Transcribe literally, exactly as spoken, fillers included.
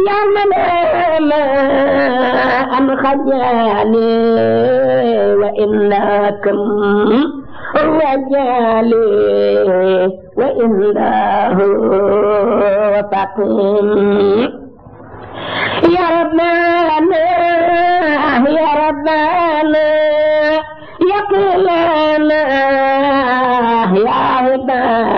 يعمل أن خجالي وإنكم رجالي وإنه فقيم يا ربنا يا ربنا